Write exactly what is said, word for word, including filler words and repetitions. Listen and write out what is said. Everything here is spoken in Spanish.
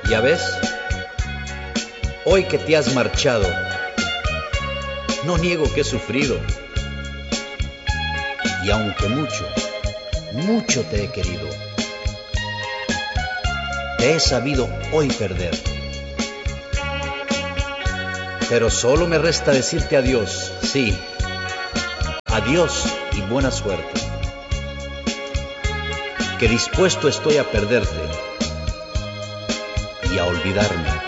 Ya ves, hoy que te has marchado, no niego que he sufrido. Y aunque mucho, mucho te he querido, te he sabido hoy perder. Pero solo me resta decirte adiós, sí, adiós y buena suerte, que dispuesto estoy a perderte y a olvidarme.